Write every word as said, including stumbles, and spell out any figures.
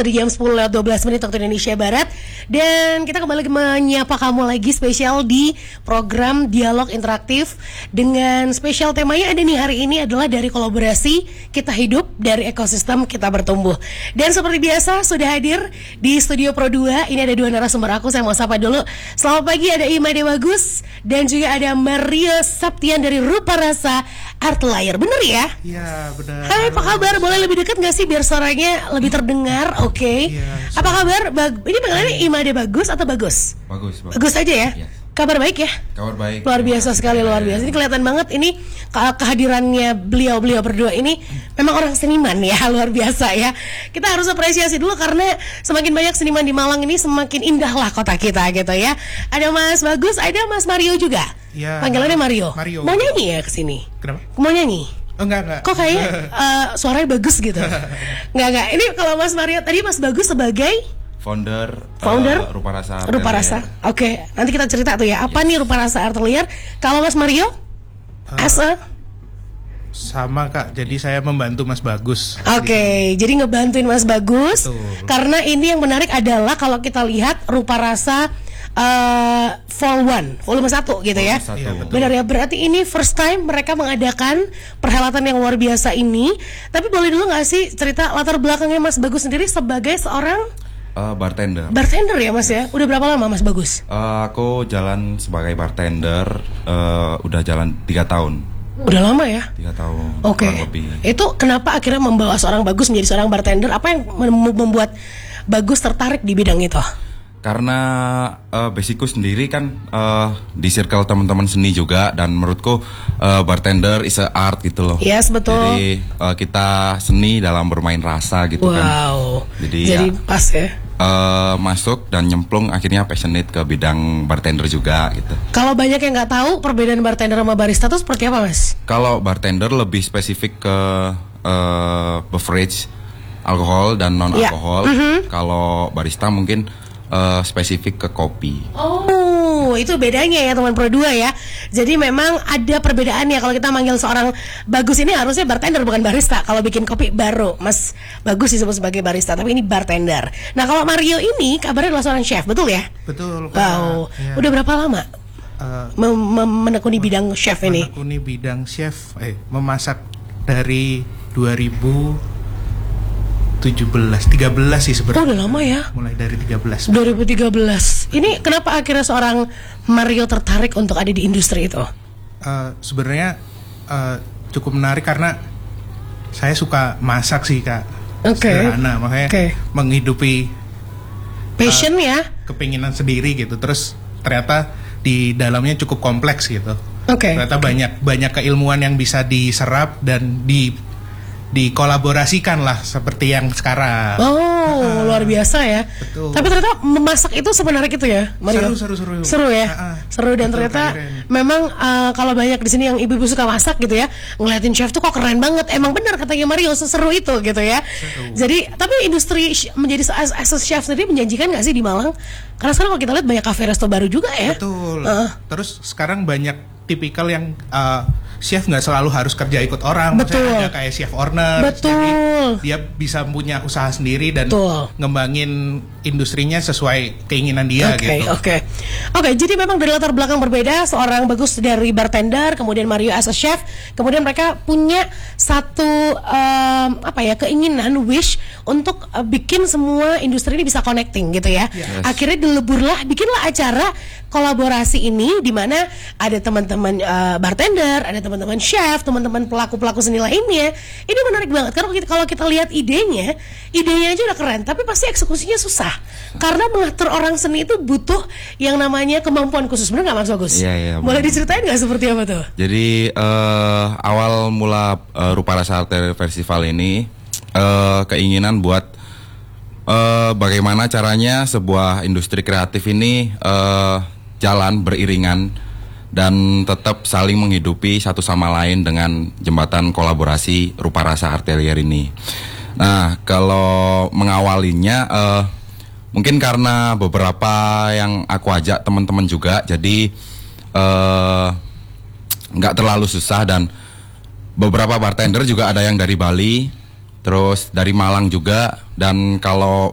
di jam sepuluh lewat dua belas menit waktu Indonesia Barat. Dan kita kembali menyapa kamu lagi spesial di program Dialog Interaktif. Dengan spesial temanya ada nih hari ini adalah dari kolaborasi Kita Hidup, dari ekosistem kita bertumbuh. Dan seperti biasa sudah hadir di Studio Pro dua. Ini ada dua narasumber aku, saya mau sapa dulu. Selamat pagi, ada Ima Dewagus dan juga ada Mario Saptian dari Rupa Rasa Art Layer. Bener ya? Iya, benar. Hai, apa kabar? Boleh lebih dekat gak sih biar suaranya lebih terdengar? Oke. Okay. Iya, apa kabar? Bag- ini panggilannya Ima Dewagus atau Bagus? Bagus, bagus. Bagus aja ya? Yes. Kabar baik ya? Kabar baik. Luar biasa sekali, luar biasa. Ini kelihatan banget ini ke- kehadirannya beliau-beliau berdua ini memang orang seniman ya, luar biasa ya. Kita harus apresiasi dulu karena semakin banyak seniman di Malang ini semakin indahlah kota kita gitu ya. Ada Mas Bagus, ada Mas Mario juga. Ya, panggilannya Mario. Mario. Mau nyanyi ya kesini? Kenapa? Mau nyanyi? Oh, enggak, enggak. Kok kayaknya uh, suaranya bagus gitu? Enggak, enggak. Ini kalau Mas Mario tadi Mas Bagus sebagai Founder, Founder uh, Rupa Rasa. Rupa Rasa. Oke, okay. Nanti kita cerita tuh ya. Apa yes. nih Rupa Rasa Art Layer? Kalau Mas Mario, uh, as a sama Kak. Jadi saya membantu Mas Bagus. Oke, okay. Jadi ngebantuin Mas Bagus. Betul. Karena ini yang menarik adalah kalau kita lihat Rupa Rasa Uh, Vol one, volume satu gitu ya. Ya, benar ya, berarti ini first time mereka mengadakan perhelatan yang luar biasa ini. Tapi boleh dulu gak sih cerita latar belakangnya Mas Bagus sendiri sebagai seorang uh, bartender. Bartender ya Mas ya. Udah berapa lama Mas Bagus? Uh, aku jalan sebagai bartender uh, udah jalan tiga tahun. Udah lama ya? Tiga tahun. Oke. Okay. Itu kenapa akhirnya membawa seorang Bagus menjadi seorang bartender? Apa yang membuat Bagus tertarik di bidang itu? Karena uh, basicku sendiri kan uh, di circle teman-teman seni juga, dan menurutku uh, bartender is a art gitu loh. Yes, betul. Jadi uh, kita seni dalam bermain rasa gitu wow. kan. Jadi, Jadi ya, pas ya. Uh, masuk dan nyemplung, akhirnya passionate ke bidang bartender juga gitu. Kalau banyak yang nggak tahu perbedaan bartender sama barista itu seperti apa Mas? Kalau bartender lebih spesifik ke uh, beverage, alkohol dan non alkohol. Yeah. Mm-hmm. Kalau barista mungkin Uh, spesifik ke kopi. Oh, itu bedanya ya teman Pro dua ya. Jadi memang ada perbedaannya. Kalau kita manggil seorang Bagus ini harusnya bartender bukan barista. Kalau bikin kopi baru Mas Bagus disebut sebagai barista, tapi ini bartender. Nah, kalau Mario ini kabarnya adalah seorang chef, betul ya? Betul. Wow. Ya. Udah berapa lama uh, mem- mem- menekuni bidang chef ini? Menekuni bidang chef, eh memasak dari dua ribu tujuh belas, tiga belas sih sebenarnya. Oh, udah lama ya. Mulai dari tiga belas. dua ribu tiga belas. Ini kenapa akhirnya seorang Mario tertarik untuk ada di industri itu? Uh, sebenarnya uh, cukup menarik karena saya suka masak sih Kak. Oke. Okay. Sederhana, makanya okay. menghidupi passion uh, ya. Kepinginan sendiri gitu. Terus ternyata di dalamnya cukup kompleks gitu. Oke. Okay. Ternyata okay. banyak banyak keilmuan yang bisa diserap dan di dikolaborasikan lah seperti yang sekarang. Oh, uh, luar biasa ya. Betul. Tapi ternyata memasak itu sebenarnya gitu ya, Mario? Seru, seru, seru. Seru ya, uh, uh. seru dan betul, ternyata keren. Memang uh, kalau banyak di sini yang ibu-ibu suka masak gitu ya, ngeliatin chef tuh kok keren banget. Emang benar katanya Mario, seseru itu gitu ya. Seru. Jadi, tapi industri menjadi as, as chef sendiri menjanjikan nggak sih di Malang? Karena sekarang kalau kita lihat banyak cafe resto baru juga ya. Betul. Uh. Terus sekarang banyak tipikal yang uh, chef nggak selalu harus kerja ikut orang. Betul. Maksudnya ada kayak chef owner. Betul. Jadi dia bisa punya usaha sendiri dan betul. Ngembangin industrinya sesuai keinginan dia okay, gitu. Oke, okay. oke. Okay, jadi memang dari latar belakang berbeda. Seorang Bagus dari bartender, kemudian Mario as a chef. Kemudian mereka punya satu um, apa ya keinginan, wish untuk uh, bikin semua industri ini bisa connecting gitu ya. Yes. Akhirnya dileburlah, bikinlah acara kolaborasi ini di mana ada teman-teman uh, bartender, ada teman-teman chef, teman-teman pelaku-pelaku seni lainnya. Ini menarik banget karena kita, kalau kita lihat idenya, idenya aja udah keren, tapi pasti eksekusinya susah. Karena mengatur orang seni itu butuh yang namanya kemampuan khusus. Benar nggak Mas Bagus? Iya, iya. Boleh diceritain nggak seperti apa tuh? Jadi uh, awal mula uh, Rupa Rasa Art Festival ini uh, keinginan buat uh, bagaimana caranya sebuah industri kreatif ini uh, jalan beriringan dan tetap saling menghidupi satu sama lain dengan jembatan kolaborasi Rupa Rasa Art Layer ini. Nah, kalau mengawalinya uh, mungkin karena beberapa yang aku ajak teman-teman juga, jadi nggak uh, terlalu susah, dan beberapa bartender juga ada yang dari Bali, terus dari Malang juga, dan kalau